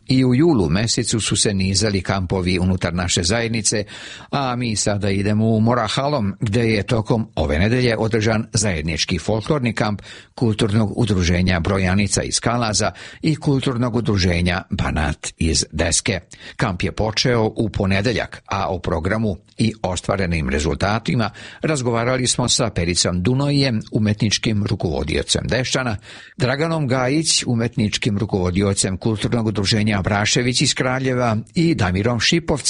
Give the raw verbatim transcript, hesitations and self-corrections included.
I u julu mesecu su se nizali kampovi unutar naše zajednice, a mi sada idemo u Morahalom, gdje je tokom ove nedelje održan zajednički folklorni kamp Kulturnog udruženja Brojanica iz Kalaza i Kulturnog udruženja Banat iz Deske. Kamp je počeo u ponedeljak, a o programu i ostvarenim rezultatima razgovarali smo sa Pericom Dunojem, umetničkim rukovodiocem Deščana, Draganom Gajić, umetničkim rukovodiocem Kulturnog udruženja Brašević iz Kraljeva i Damirom Šipovcem,